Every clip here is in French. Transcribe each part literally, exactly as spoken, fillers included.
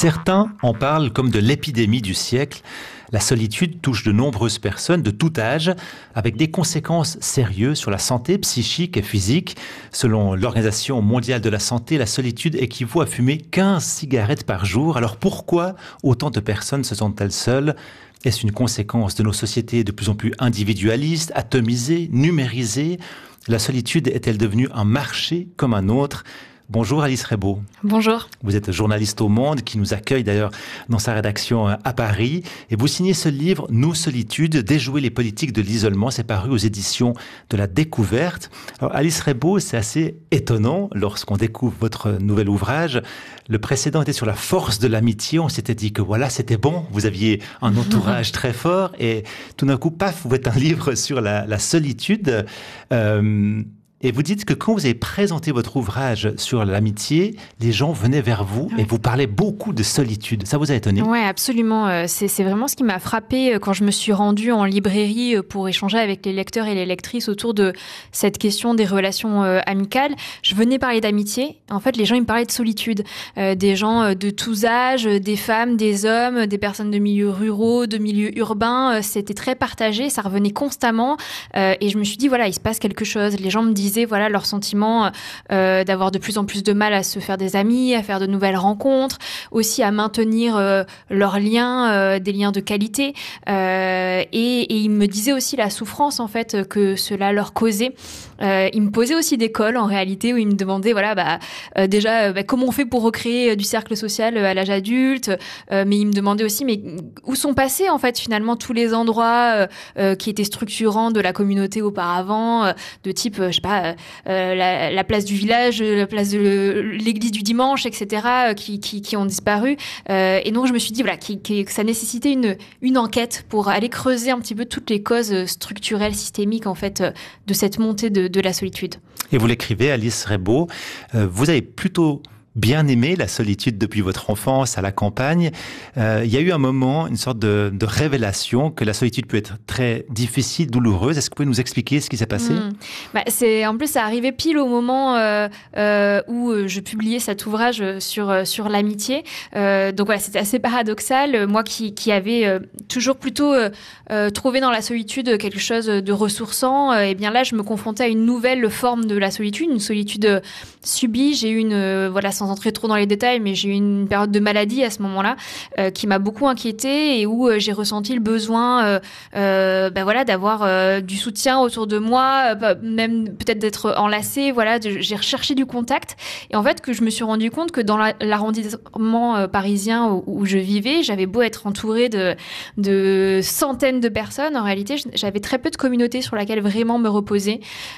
Certains en parlent comme de l'épidémie du siècle. La solitude touche de nombreuses personnes de tout âge, avec des conséquences sérieuses sur la santé psychique et physique. Selon l'Organisation mondiale de la santé, la solitude équivaut à fumer quinze cigarettes par jour. Alors pourquoi autant de personnes se sentent-elles seules ? Est-ce une conséquence de nos sociétés de plus en plus individualistes, atomisées, numérisées ? La solitude est-elle devenue un marché comme un autre ? Bonjour Alice Rebaud. Bonjour. Vous êtes journaliste au Monde, qui nous accueille d'ailleurs dans sa rédaction à Paris. Et vous signez ce livre, Nous, solitude, déjouer les politiques de l'isolement. C'est paru aux éditions de La Découverte. Alors Alice Rebaud, c'est assez étonnant lorsqu'on découvre votre nouvel ouvrage. Le précédent était sur la force de l'amitié. On s'était dit que voilà, c'était bon. Vous aviez un entourage très fort. Et tout d'un coup, paf, vous faites un livre sur la, la solitude. Euh, Et vous dites que quand vous avez présenté votre ouvrage sur l'amitié, les gens venaient vers vous et vous parlez beaucoup de solitude. Ça vous a étonné ? Oui, absolument. C'est, c'est vraiment ce qui m'a frappée quand je me suis rendue en librairie pour échanger avec les lecteurs et les lectrices autour de cette question des relations amicales. Je venais parler d'amitié. En fait, les gens, ils me parlaient de solitude. Euh, des gens de tous âges, des femmes, des hommes, des personnes de milieux ruraux, de milieux urbains. C'était très partagé. Ça revenait constamment. Euh, et je me suis dit, voilà, il se passe quelque chose. Les gens me disaient, voilà, leur sentiment euh, d'avoir de plus en plus de mal à se faire des amis, à faire de nouvelles rencontres, aussi à maintenir euh, leurs liens, euh, des liens de qualité. Euh, et, et ils me disaient aussi la souffrance en fait que cela leur causait. Euh, ils me posaient aussi des cols en réalité où ils me demandaient voilà bah euh, déjà bah, comment on fait pour recréer euh, du cercle social euh, à l'âge adulte, euh, mais ils me demandaient aussi mais où sont passés en fait finalement tous les endroits euh, euh, qui étaient structurants de la communauté auparavant, euh, de type euh, je sais pas Euh, la, la place du village, la place de le, l'église du dimanche, et cetera, euh, qui, qui, qui ont disparu. Euh, et donc, je me suis dit voilà, qui, qui, que ça nécessitait une, une enquête pour aller creuser un petit peu toutes les causes structurelles, systémiques, en fait, de cette montée de, de la solitude. Et vous l'écrivez, Alice Rebaud, euh, vous avez plutôt bien aimé la solitude depuis votre enfance à la campagne. Euh, il y a eu un moment, une sorte de, de révélation que la solitude peut être très difficile, douloureuse. Est-ce que vous pouvez nous expliquer ce qui s'est passé ? Mmh. Bah, c'est, en plus, ça arrivait pile au moment euh, euh, où je publiais cet ouvrage sur, sur l'amitié. Euh, donc voilà, c'était assez paradoxal. Moi qui, qui avais euh, toujours plutôt euh, euh, trouvé dans la solitude quelque chose de ressourçant, euh, et bien là, je me confrontais à une nouvelle forme de la solitude, une solitude subie. J'ai eu une... Euh, voilà, sans entrer trop dans les détails, mais j'ai eu une période de maladie à ce moment-là euh, qui m'a beaucoup inquiétée et où euh, j'ai ressenti le besoin euh, euh, ben voilà, d'avoir euh, du soutien autour de moi, euh, même peut-être d'être enlacée. Voilà, de, j'ai recherché du contact. Et en fait, que je me suis rendu compte que dans la, l'arrondissement euh, parisien où, où je vivais, j'avais beau être entourée de, de centaines de personnes, en réalité, j'avais très peu de communauté sur laquelle vraiment me reposer.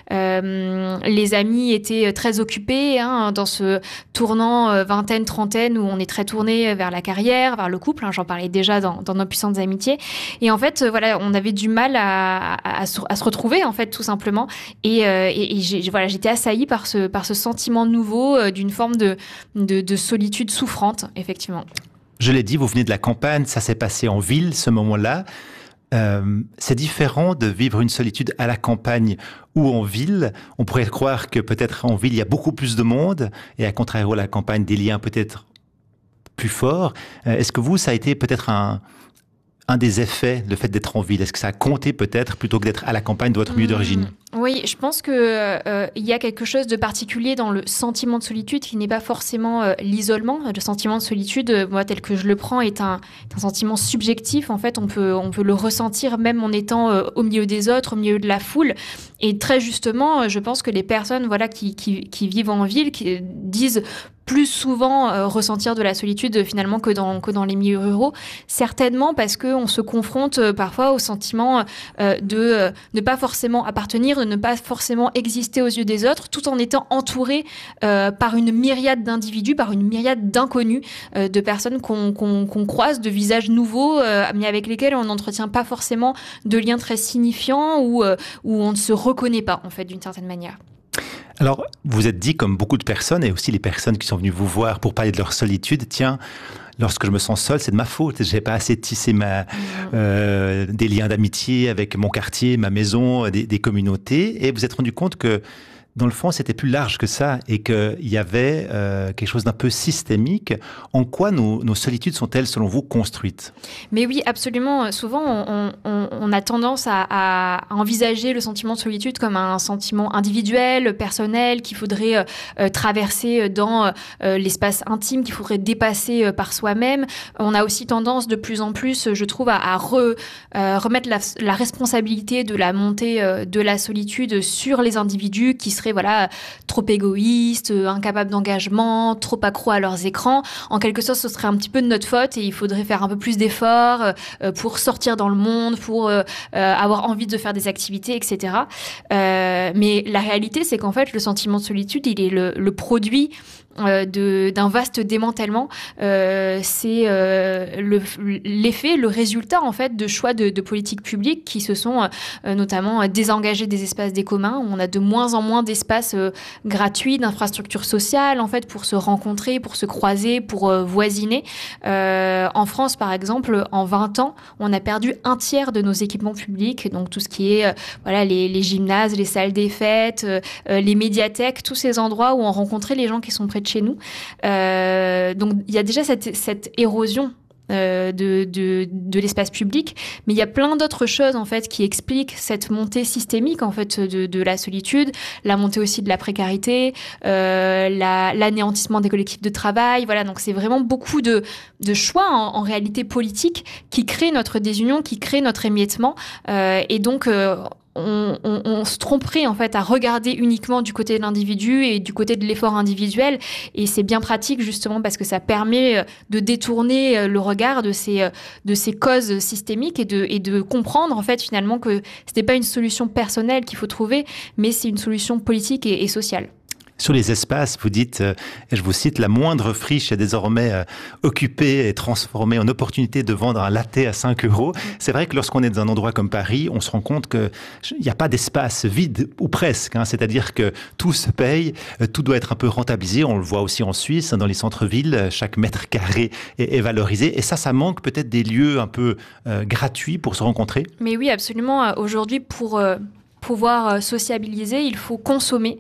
Euh, les amis étaient très occupés hein, dans ce tournant vingtaine, trentaine, où on est très tourné vers la carrière, vers le couple. Hein, j'en parlais déjà dans, dans nos puissantes amitiés. Et en fait, voilà, on avait du mal à, à, à, se, à se retrouver, en fait, tout simplement. Et, euh, et, et j'ai, voilà, j'étais assaillie par ce, par ce sentiment nouveau euh, d'une forme de, de, de solitude souffrante, effectivement. Je l'ai dit, vous venez de la campagne, ça s'est passé en ville, ce moment-là. Euh, c'est différent de vivre une solitude à la campagne ou en ville. On pourrait croire que peut-être en ville, il y a beaucoup plus de monde et à contrario, à la campagne, des liens peut-être plus forts. Euh, est-ce que vous, ça a été peut-être un, un des effets, le fait d'être en ville ? Est-ce que ça a compté peut-être plutôt que d'être à la campagne de votre milieu mmh. d'origine ? Oui, je pense que euh, il y a quelque chose de particulier dans le sentiment de solitude qui n'est pas forcément euh, l'isolement. Le sentiment de solitude, euh, moi tel que je le prends, est un, un sentiment subjectif. En fait, on peut on peut le ressentir même en étant euh, au milieu des autres, au milieu de la foule. Et très justement, je pense que les personnes, voilà, qui qui, qui vivent en ville, qui disent plus souvent euh, ressentir de la solitude finalement que dans que dans les milieux ruraux, certainement parce que on se confronte euh, parfois au sentiment euh, de euh, ne pas forcément appartenir, de ne pas forcément exister aux yeux des autres, tout en étant entouré euh, par une myriade d'individus, par une myriade d'inconnus, euh, de personnes qu'on, qu'on, qu'on croise, de visages nouveaux, euh, mais avec lesquels on n'entretient pas forcément de liens très signifiants ou euh, où on ne se reconnaît pas en fait d'une certaine manière. Alors, vous êtes dit, comme beaucoup de personnes, et aussi les personnes qui sont venues vous voir pour parler de leur solitude, tiens, lorsque je me sens seul, c'est de ma faute. J'ai pas assez tissé ma, mmh. euh, des liens d'amitié avec mon quartier, ma maison, des, des communautés. Et vous vous êtes rendu compte que dans le fond, c'était plus large que ça et qu'il y avait euh, quelque chose d'un peu systémique. En quoi nos, nos solitudes sont-elles, selon vous, construites? Mais oui, absolument. Souvent, on, on, on a tendance à, à envisager le sentiment de solitude comme un sentiment individuel, personnel, qu'il faudrait euh, traverser dans euh, l'espace intime, qu'il faudrait dépasser euh, par soi-même. On a aussi tendance de plus en plus, je trouve, à, à re, euh, remettre la, la responsabilité de la montée euh, de la solitude sur les individus qui seraient voilà, trop égoïstes, incapables d'engagement, trop accros à leurs écrans. En quelque sorte, ce serait un petit peu de notre faute et il faudrait faire un peu plus d'efforts euh, pour sortir dans le monde, pour euh, euh, avoir envie de faire des activités, et cetera. Euh, mais la réalité, c'est qu'en fait, le sentiment de solitude, il est le, le produit Euh, de, d'un vaste démantèlement. Euh, c'est euh, le, l'effet, le résultat en fait de choix de, de politiques publiques qui se sont euh, notamment désengagés des espaces des communs, où on a de moins en moins d'espaces euh, gratuits, d'infrastructures sociales en fait pour se rencontrer, pour se croiser, pour euh, voisiner. Euh, en France par exemple, en vingt ans, on a perdu un tiers de nos équipements publics, donc tout ce qui est euh, voilà les, les gymnases, les salles des fêtes, euh, les médiathèques, tous ces endroits où on rencontrait les gens qui sont près de chez nous. Euh, donc, il y a déjà cette, cette érosion euh, de, de, de l'espace public, mais il y a plein d'autres choses en fait qui expliquent cette montée systémique en fait de, de la solitude, la montée aussi de la précarité, euh, la, l'anéantissement des collectifs de travail. Voilà, donc c'est vraiment beaucoup de, de choix en, en réalité politiques qui créent notre désunion, qui créent notre émiettement, euh, et donc euh, On, on, on se tromperait en fait à regarder uniquement du côté de l'individu et du côté de l'effort individuel, et c'est bien pratique justement parce que ça permet de détourner le regard de ces, de ces causes systémiques et de, et de comprendre en fait finalement que ce n'est pas une solution personnelle qu'il faut trouver, mais c'est une solution politique et, et sociale. Sur les espaces, vous dites, euh, et je vous cite, la moindre friche est désormais euh, occupée et transformée en opportunité de vendre un latte à cinq euros. C'est vrai que lorsqu'on est dans un endroit comme Paris, on se rend compte qu'il n'y a pas d'espace vide, ou presque. Hein, c'est-à-dire que tout se paye, euh, tout doit être un peu rentabilisé. On le voit aussi en Suisse, dans les centres-villes, chaque mètre carré est, est valorisé. Et ça, ça manque peut-être des lieux un peu euh, gratuits pour se rencontrer. Mais oui, absolument. Aujourd'hui, pour... Euh... pouvoir sociabiliser, il faut consommer.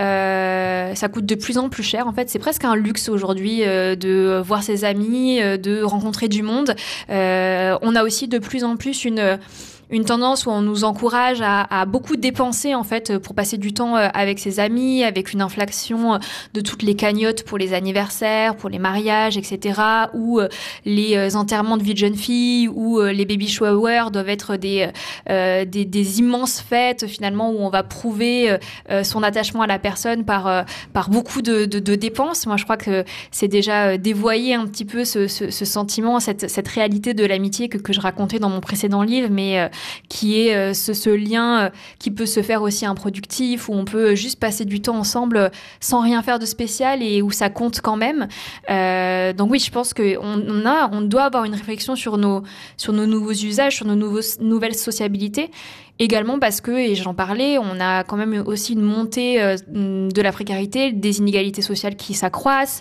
Euh, ça coûte de plus en plus cher. En fait, c'est presque un luxe aujourd'hui euh, de voir ses amis, euh, de rencontrer du monde. Euh, on a aussi de plus en plus une une tendance où on nous encourage à, à beaucoup dépenser en fait pour passer du temps avec ses amis, avec une inflation de toutes les cagnottes pour les anniversaires, pour les mariages, et cetera. Ou les enterrements de vie de jeunes filles, ou les baby showers doivent être des, euh, des, des immenses fêtes finalement où on va prouver euh, son attachement à la personne par, euh, par beaucoup de, de, de dépenses. Moi, je crois que c'est déjà dévoyer un petit peu ce, ce, ce sentiment, cette, cette réalité de l'amitié que, que je racontais dans mon précédent livre, mais euh, qui est euh, ce, ce lien euh, qui peut se faire aussi improductif, où on peut juste passer du temps ensemble euh, sans rien faire de spécial et où ça compte quand même. Euh, donc oui, je pense qu'on on a, on doit avoir une réflexion sur nos, sur nos nouveaux usages, sur nos nouveaux, nouvelles sociabilités. Également parce que, et j'en parlais, on a quand même aussi une montée euh, de la précarité, des inégalités sociales qui s'accroissent,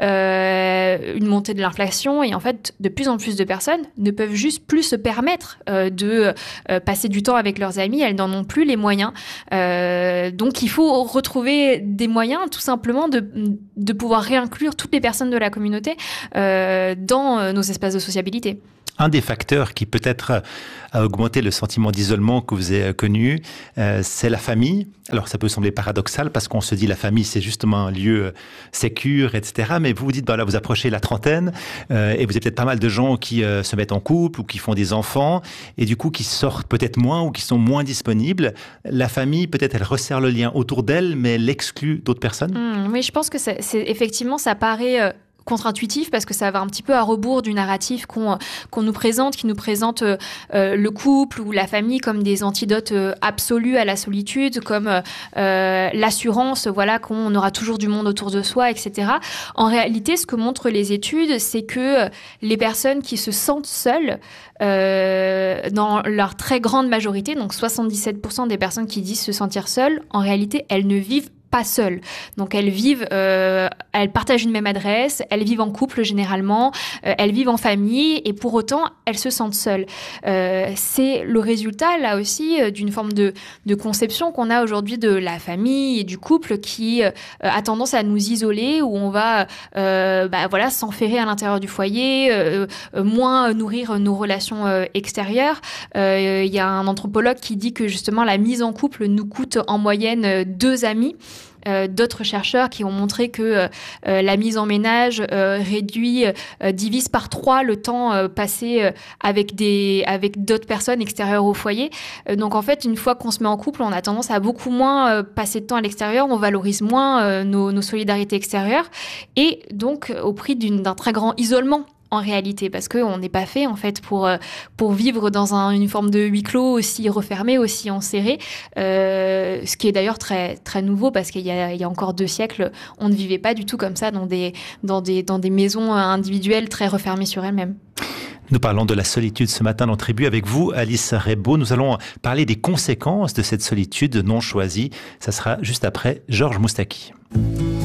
euh, une montée de l'inflation, et en fait, de plus en plus de personnes ne peuvent juste plus se permettre euh, de euh, passer du temps avec leurs amis, elles n'en ont plus les moyens. Euh, donc il faut retrouver des moyens tout simplement de, de pouvoir réinclure toutes les personnes de la communauté euh, dans euh, nos espaces de sociabilité. Un des facteurs qui peut-être a augmenté le sentiment d'isolement que vous avez connu, euh, c'est la famille. Alors ça peut sembler paradoxal parce qu'on se dit la famille c'est justement un lieu sécure, et cetera. Mais vous vous dites, bah là vous approchez la trentaine euh, et vous avez peut-être pas mal de gens qui euh, se mettent en couple ou qui font des enfants et du coup qui sortent peut-être moins ou qui sont moins disponibles. La famille, peut-être elle resserre le lien autour d'elle, mais elle exclut d'autres personnes. Mmh, oui, je pense que c'est, c'est effectivement ça paraît... Euh... contre-intuitif parce que ça va un petit peu à rebours du narratif qu'on, qu'on nous présente, qui nous présente euh, le couple ou la famille comme des antidotes euh, absolus à la solitude, comme euh, l'assurance, voilà, qu'on aura toujours du monde autour de soi, et cetera. En réalité, ce que montrent les études, c'est que les personnes qui se sentent seules, euh, dans leur très grande majorité, donc soixante-dix-sept pour cent des personnes qui disent se sentir seules, en réalité, elles ne vivent pas seules. Donc elles vivent, euh, elles partagent une même adresse, elles vivent en couple généralement, euh, elles vivent en famille et pour autant elles se sentent seules. Euh, c'est le résultat là aussi euh, d'une forme de, de conception qu'on a aujourd'hui de la famille et du couple qui euh, a tendance à nous isoler, où on va euh, bah, voilà, s'enferrer à l'intérieur du foyer, euh, euh, moins nourrir nos relations euh, extérieures. Il euh, y a un anthropologue qui dit que justement la mise en couple nous coûte en moyenne deux amis. Euh, d'autres chercheurs qui ont montré que euh, la mise en ménage euh, réduit, euh, divise par trois le temps euh, passé euh, avec des, avec d'autres personnes extérieures au foyer. Euh, donc en fait, une fois qu'on se met en couple, on a tendance à beaucoup moins euh, passer de temps à l'extérieur, on valorise moins euh, nos, nos solidarités extérieures et donc au prix d'une, d'un très grand isolement. En réalité, parce qu'on n'est pas fait en fait pour pour vivre dans un, une forme de huis clos aussi refermé, aussi enserré, euh, ce qui est d'ailleurs très très nouveau parce qu'il y a il y a encore deux siècles, on ne vivait pas du tout comme ça dans des dans des dans des maisons individuelles très refermées sur elles-mêmes. Nous parlons de la solitude ce matin dans Tribu avec vous, Alice Rebaud. Nous allons parler des conséquences de cette solitude non choisie. Ça sera juste après Georges Moustaki.